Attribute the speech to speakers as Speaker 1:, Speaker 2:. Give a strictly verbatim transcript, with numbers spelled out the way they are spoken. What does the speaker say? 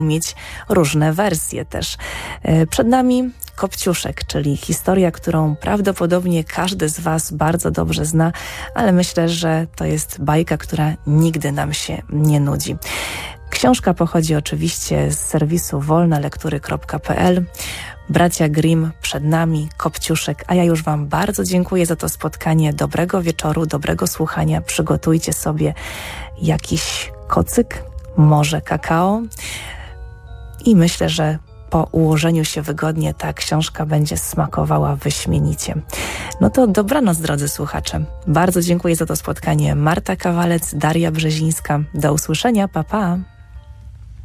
Speaker 1: mieć różne wersje też. Przed nami Kopciuszek, czyli historia, którą prawdopodobnie każdy z Was bardzo dobrze zna, ale myślę, że to jest bajka, która nigdy nam się nie nudzi. Książka pochodzi oczywiście z serwisu wolna lektury kropka pe el. Bracia Grimm przed nami, Kopciuszek, a ja już Wam bardzo dziękuję za to spotkanie. Dobrego wieczoru, dobrego słuchania. Przygotujcie sobie jakiś kocyk, może kakao i myślę, że po ułożeniu się wygodnie ta książka będzie smakowała wyśmienicie. No to dobranoc, drodzy słuchacze. Bardzo dziękuję za to spotkanie. Marta Kawalec, Daria Brzezińska. Do usłyszenia, pa pa!